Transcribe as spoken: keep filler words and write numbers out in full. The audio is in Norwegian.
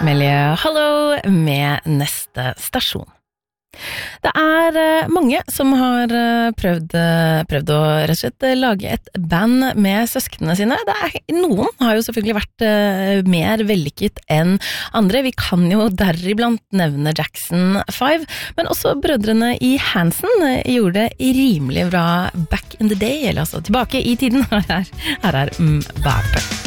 Amelie Hollow med neste stasjon. Det er mange som har prøvd, prøvd å rett og slett lage et band med søsknene sine. Det er, noen har jo selvfølgelig vært mer vellykket enn andre. Vi kan jo deriblant nevne Jackson five, men også brødrene i Hanson gjorde det rimelig bra back in the day, eller altså tilbake i tiden. Her er, her er Mbappe.